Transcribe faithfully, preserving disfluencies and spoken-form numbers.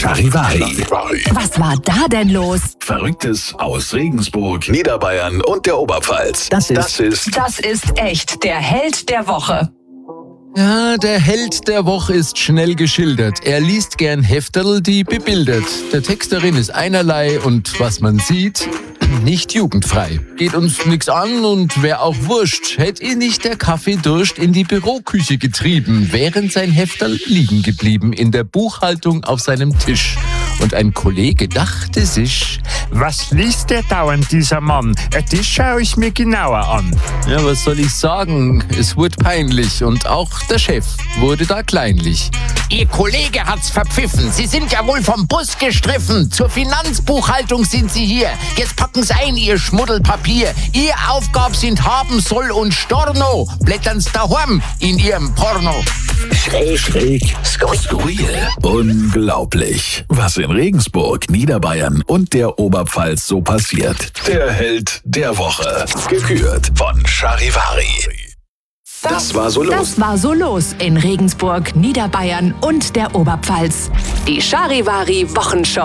Charivari. Was war da denn los? Verrücktes aus Regensburg, Niederbayern und der Oberpfalz. Das ist, das ist, Das ist echt der Held der Woche. Ja, der Held der Woche ist schnell geschildert. Er liest gern Hefterl, die bebildert. Der Text darin ist einerlei und was man sieht, nicht jugendfrei. Geht uns nix an und wär auch wurscht, hätt ihn nicht der Kaffeedurst in die Büroküche getrieben, während sein Hefterl liegen geblieben in der Buchhaltung auf seinem Tisch. Und ein Kollege dachte sich, was liest der dauernd, dieser Mann? Das schaue ich mir genauer an. ja, was soll ich sagen? Es wurde peinlich und auch der Chef wurde da kleinlich. Ihr Kollege hat's verpfiffen. Sie sind ja wohl vom Bus gestriffen. Zur Finanzbuchhaltung sind Sie hier. Jetzt packen's ein, Ihr Schmuddelpapier. Ihr Aufgabe sind haben soll und Storno. Blättern's daheim in Ihrem Porno. schräg, schräg, skurril, unglaublich. Was in Regensburg, Niederbayern und der Oberpfalz so passiert. Der Held der Woche. Gekürt von Charivari. Das war so los. Das war so los in Regensburg, Niederbayern und der Oberpfalz. Die Charivari Wochenshow.